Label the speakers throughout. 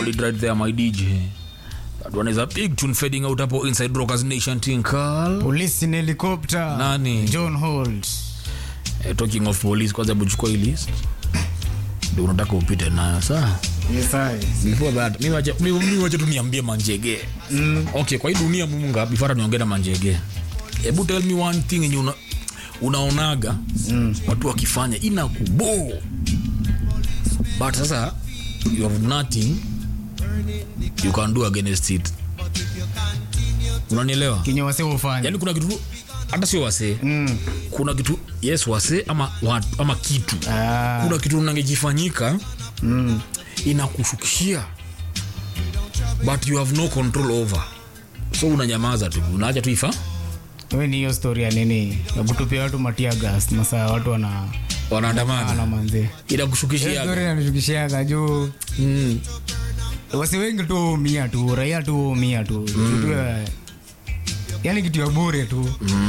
Speaker 1: Call it right there, my DJ. That one is a big tune fading out hapo inside Rockers Nation Tinkal.
Speaker 2: Police in helicopter.
Speaker 1: Nani?
Speaker 2: John Holt.
Speaker 1: Talking of police, kwanza buchukua hii list. Ndio unataka upite nayo saa.
Speaker 2: Yes I.
Speaker 1: Before that, mimi wacha tu niambie Manjege. Okay, kwa hii dunia Mungu before niongee na Manjege. Hebu tell me one thing yenye unaonaga watu wakifanya inakubo. But sasa you have nothing you can do against it. Unanielewa?
Speaker 2: Kinyo wase ufanya.
Speaker 1: Yaani kuna kitu hata sio wase. Kuna kitu yes wase ama kitu. Kuna kitu unangejifanyika inakushukishia but you have no control over. So unanyamaza tu. Unaacha tu ifa.
Speaker 2: Wewe ni hiyo story ya nini? Ya kutupia watu matia gas. Masa watu wanaandamana na manze.
Speaker 1: Inakushukishia.
Speaker 2: Story inanishukishia juu. Wase wengi tu umia tu, raia tu umia tu. Yaani kitu ya bure tu.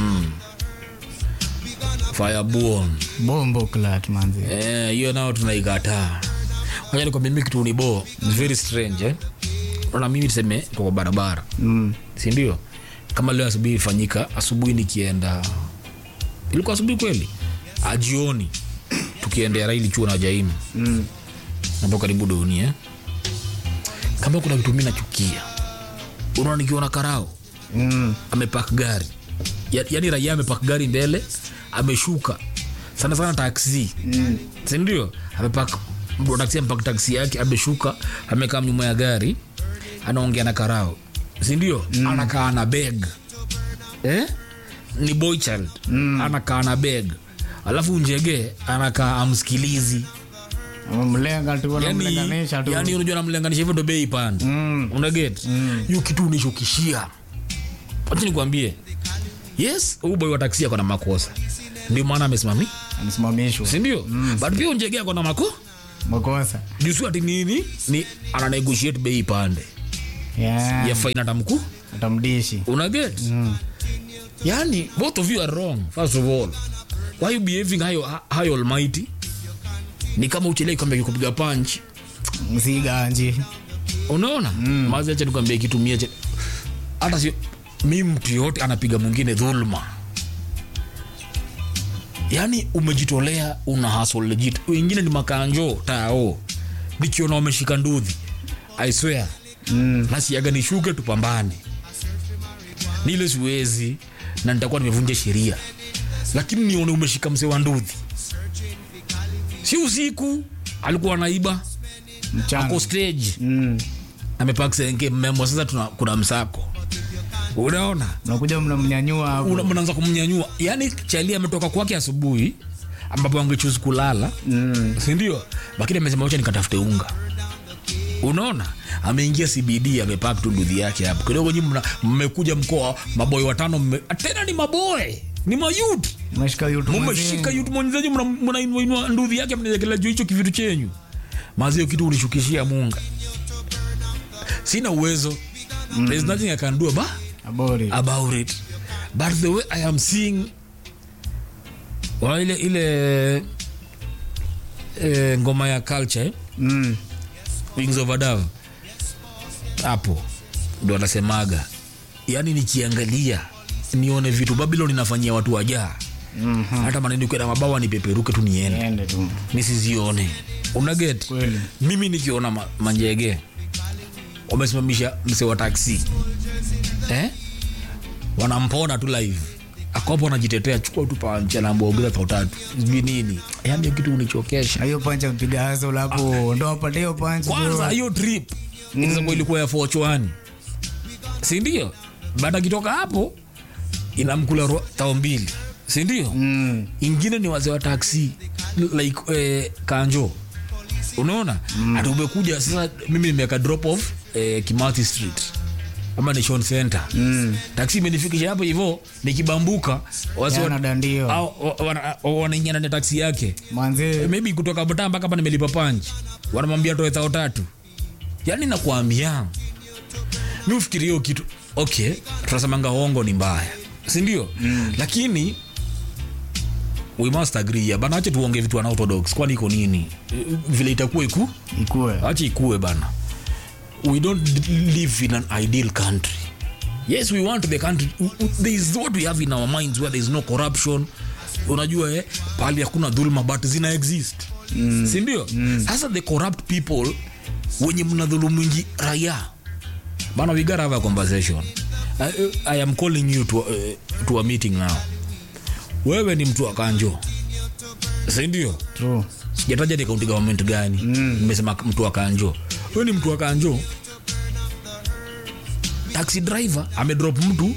Speaker 1: Fireborn.
Speaker 2: Bombo clat manze.
Speaker 1: Hiyo nao tunaikataa. Wacha nikwambie mimi kitu ni bo. It's very strange eh. Ona mimi tuseme kwa barabara. Si ndio? Kama leo asubuhi ifanyika, asubuhi nikienda. Ilikuwa asubuhi kweli? Ajioni. Tukiendea raili chuo na Jaini. Hapo karibu dunia. Kama kuna kitu mimi nachukia. Unaona nikiona karao. Amepark gari. Yaani raia amepark gari mbele, ameshuka. Sana sana taxi. Si ndio? Amepark mtu taxi amepark taxi yake, ameshuka, amekaa nyuma ya gari, anaongea na karao. Si ndio? Anakaa na bag. Ni boy child. Anakaa na bag. Alafu Njege anakaa amsikilizi.
Speaker 2: Mlenga tu wanamlenganisha tu.
Speaker 1: Yaani unajua namlenganisha hivyo ndo bei pande. Una get? Hiyo kitu unishukishia. Acha nikwambie. Yes, huyu boy wa taxi yako na makosa. Ndio maana amesimamishwa. Si ndio? But pia Njege yako na makosa. Jusu ati nini? Ni ana negotiate bei pande. Ya faina atamdishi. Una get? Yani both of you are wrong. First of all, why you behaving high almighty? Ni kama uchelewe kwamba kupiga punch.
Speaker 2: Msiganje.
Speaker 1: Unaona? Mazi acha nikwambie kitu mie. Hata sio mimi mtu yote anapiga mwingine dhulma. Yani umejitolea una hustle legit. Wengine ni makanjo tao. Nikiona wameshika nduthi. I swear. Nasi yaga nishuke tupambane. Nile siwezi na nitakuwa nimevunja sheria. Lakini nione umeshika mse wa nduthi. Si usiku alikuwa anaiba ako stage amepark senge mmemo sasa kuna msako. Unaona?
Speaker 2: Unakuja mnamnyanyua hapo.
Speaker 1: Mnaanza kumnyanyua. Yaani Charlie ametoka kwake asubuhi ambapo angechoose kulala. Si ndio? Lakini amesema acha nikatafute unga. Unaona? Ameingia CBD amepark tu nduthi yake hapo. Kidogo nyinyi mmekuja mkoa maboy watano tena ni maboy. Ni mayut.
Speaker 2: Mmeshika youth mwenyewe.
Speaker 1: Mmeshika youth mwenyewe mnainua nduthi yake mnaelekea juu hicho kivitu chenyu. Mazio kitu unishukishia Mungu. Sina uwezo. There's nothing I can do about it. But the way I am seeing ile ngoma ya culture Wings of a Dove hapo ndo anasemaga. Yaani nikiangalia nione vitu Babylon inafanyia watu wajaa. Hata maneno kwa mabawa ni peperuke tu niende tu. Nisizione. Una get?
Speaker 2: Kweli.
Speaker 1: Mimi nikiona Manjege wamesimamisha mse wa taxi. Wanampona tu live. Akopo anajitetea chukua tu pancha na mboga kwa tatu. Sijui nini. Yaani kitu unichokesha.
Speaker 2: Hiyo pancha mpiga hazo hapo ndo apate hiyo pancha.
Speaker 1: Kwanza hiyo trip ilikuwa ya Fortune. Si ndio? Baada kitoka hapo inamkula tao mbili. Si ndio? Ingine ni wazee wa taxi like Kanjo. Unaona? Ati umekuja sasa mimi nimeka drop off Kimathi Street ama Nation Center. Taxi imenifikisha hapo hivyo nikibambuka wazee
Speaker 2: wanadandio.
Speaker 1: Wanaingia na taxi yake.
Speaker 2: Manze
Speaker 1: Maybe kutoka Bata mpaka hapa nimelipa punch. Wanamwambia toe 3,000. Yaani nakuambia mimi ufikirie hiyo kitu. Okay, tunasemanga hongo ni mbaya. Si ndio? Lakini we must agree ya bana, acha tuongee vitu ana orthodox kwani iko nini vile itakuwa ikue acha ikue bana. we don't live in an ideal country. Yes, we want the country, there is what we have in our minds where there is no corruption, unajua pali hakuna dhulma, but zina exist. Si ndio? Sasa the corrupt people wenye mnadhulumu raia bana, we gotta have a conversation. I am calling you to a meeting now. Wewe ni mtu wa Kanjo, si ndio?
Speaker 2: True.
Speaker 1: Sijataja ni county government gani. Nimesema mtu wa Kanjo. Wewe ni mtu wa Kanjo. Taxi driver amedrop mtu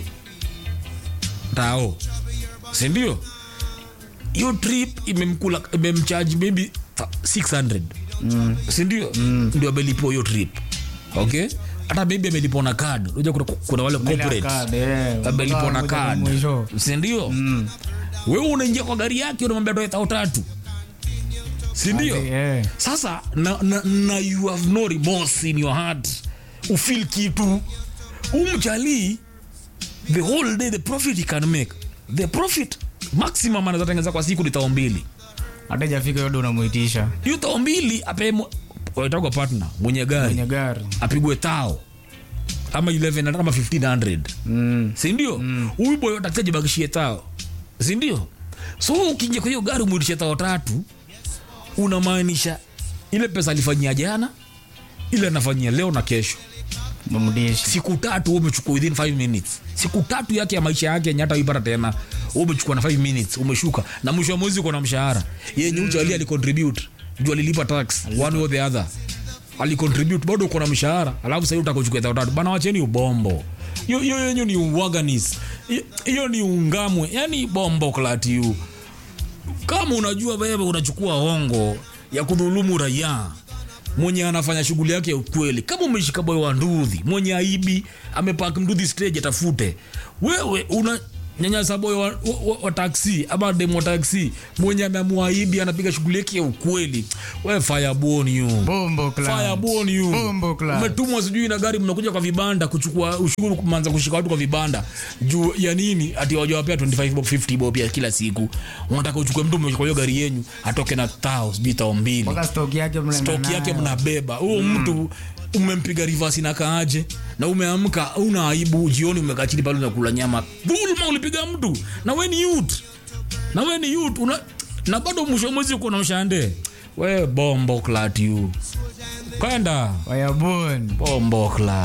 Speaker 1: tao, si ndio? Your trip imemcharge maybe 600. Si ndio? Ndio amelipo your trip. Okay? Hata maybe amelipo na card. Unajua kuna wale corporate amelipo na card. Si ndio? Wewe unaingia kwa gari yake unamwambia toa 3,000. Si ndio? Sasa na you have no remorse in your heart. Ufeel kitu. Umjali the whole day, the profit he can make. The profit maximum anaweza tengeneza kwa siku ni 2,000.
Speaker 2: Hata jafika yodo unamuitisha.
Speaker 1: Hiyo 2,000 ape waitako partner mwenye gari. Apigwe tao. Ama 11 ama 1,500. Si ndio? Huyu boy atakuja bagishie tao. Si ndio? So ukiingia kwa hiyo gari umuitishe tao 3, unamaanisha ile pesa alifanyia jana, ile anafanyia leo na kesho. Siku 3 umechukua within 5 minutes. Siku 3 yake ya maisha yake nyata uipata tena. Umechukua na 5 minutes, umeshuka. Na mwisho wa mwezi uko na mshahara. Yeye nyucho alicontribute. Ndio alilipa tax one or the other. Alicontribute bado uko na mshahara. Alafu sasa utakochukua 3,000. Bana wacheni ubombo. Hiyo ni uwaganis. Hiyo ni ungamwe. Yaani bombo klati you. Kama unajua wewe unachukua hongo ya kudhulumu raia, mwenye anafanya shughuli yake ya ukweli, kama umeshika boy wa nduthi mwenye aibi amepark nduthi stage atafute, wewe una nyanyasa boy wa taxi ama demo taxi mwenye amemwaibi anapiga shughuli yake ya ukweli, wewe fireborn you,
Speaker 2: bombo class,
Speaker 1: fireborn you,
Speaker 2: bombo class.
Speaker 1: Umetumwa sijui na gari, mnakuja kwa vibanda kuchukua ushuru, kuanza kushika watu kwa vibanda juu ya nini? Ati wajawapea 25 bob 50 bob ya kila siku. Unataka uchukue mtu mmoja kwa hiyo gari yenu atoke na tao sijui tao 2
Speaker 2: mpaka stock yake
Speaker 1: mnabeba. Huo mtu umempiga reverse na kaaje, na umeamka una aibu, jioni umekaa chini pale unakula nyama. Dhulma ulipiga mtu na wewe ni youth. Na bado mwisho mwezi uko na ushande. Wewe bombo clat you. Kwenda.
Speaker 2: Waya bon.
Speaker 1: Bombo clat.